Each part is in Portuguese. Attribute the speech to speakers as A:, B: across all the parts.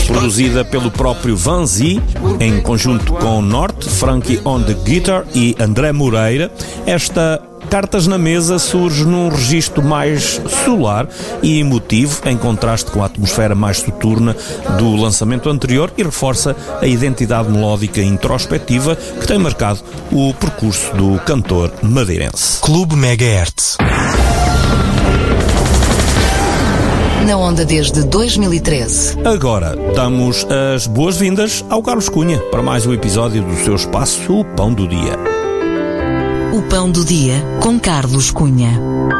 A: produzida pelo próprio Van Zee, em conjunto com Norte, Frankie on the Guitar e André Moreira. Esta Cartas na Mesa surge num registro mais solar e emotivo, em contraste com a atmosfera mais soturna do lançamento anterior, e reforça a identidade melódica e introspectiva que tem marcado o percurso do cantor madeirense.
B: Clube Megahertz.
C: Na onda desde 2013.
A: Agora damos as boas-vindas ao Carlos Cunha para mais um episódio do seu espaço, o Pão do Dia.
C: O Pão do Dia, com Carlos Cunha.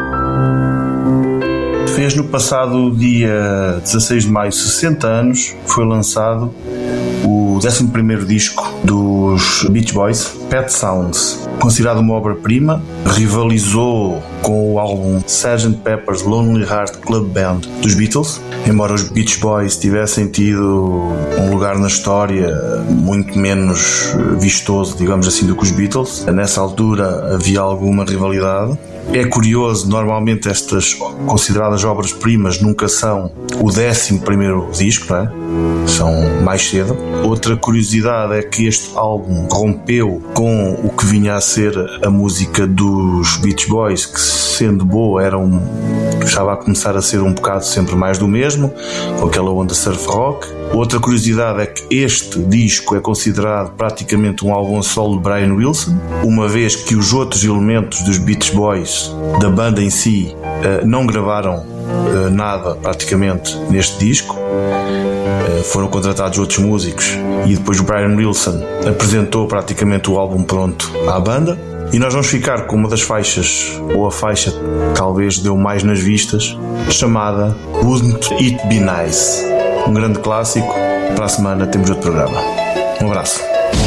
D: Fez no passado dia 16 de maio 60 anos, foi lançado o 11º disco dos Beach Boys, Pet Sounds. Considerado uma obra-prima, rivalizou com o álbum Sgt. Pepper's Lonely Hearts Club Band dos Beatles. Embora os Beach Boys tivessem tido um lugar na história muito menos vistoso, digamos assim, do que os Beatles, nessa altura havia alguma rivalidade. É curioso, normalmente estas consideradas obras-primas nunca são o 11º disco, não é? São mais cedo. Outra curiosidade é que este álbum rompeu com o que vinha a ser a música dos Beach Boys, que, sendo boa, estava a começar a ser um bocado sempre mais do mesmo, com aquela onda surf rock. Outra curiosidade é que este disco é considerado praticamente um álbum solo de Brian Wilson, uma vez que os outros elementos dos Beach Boys, da banda em si, não gravaram nada praticamente neste disco. Foram contratados outros músicos e depois o Brian Wilson apresentou praticamente o álbum pronto à banda. E nós vamos ficar com uma das faixas, ou a faixa que talvez deu mais nas vistas, chamada Wouldn't It Be Nice? Um grande clássico. Para a semana temos outro programa. Um abraço.